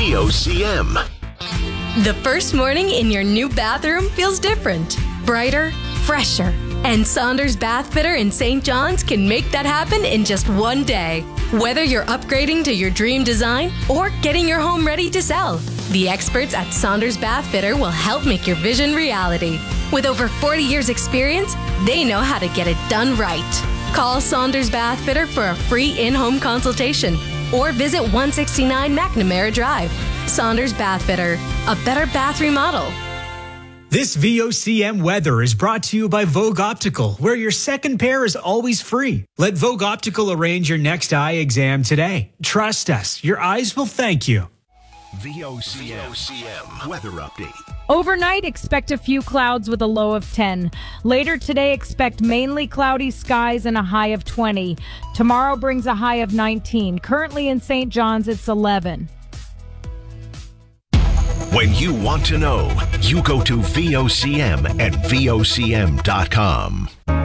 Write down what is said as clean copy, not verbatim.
VOCM. The first morning in your new bathroom feels different, brighter, fresher. And Saunders Bath Fitter in St. John's can make that happen in just one day. Whether you're upgrading to your dream design or getting your home ready to sell, the experts at Saunders Bath Fitter will help make your vision reality. With over 40 years experience, they know how to get it done right. Call Saunders Bath Fitter for a free in-home consultation or visit 169 McNamara Drive. Saunders Bath Fitter, a better bath remodel. This VOCM weather is brought to you by Vogue Optical, where your second pair is always free. Let Vogue Optical arrange your next eye exam today. Trust us, your eyes will thank you. VOCM weather update. Overnight, expect a few clouds with a low of 10. Later today, expect mainly cloudy skies and a high of 20. Tomorrow brings a high of 19. Currently in St. John's, it's 11. When you want to know, you go to VOCM at VOCM.com.